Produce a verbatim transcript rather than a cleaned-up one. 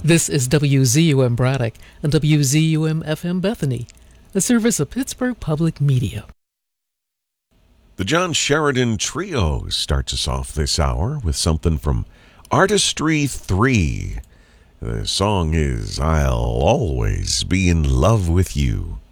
This is W Z U M Braddock and W Z U M F M Bethany, a service of Pittsburgh Public Media. The John Sheridan Trio starts us off this hour with something from Artistry three. The song is I'll Always Be in Love with You.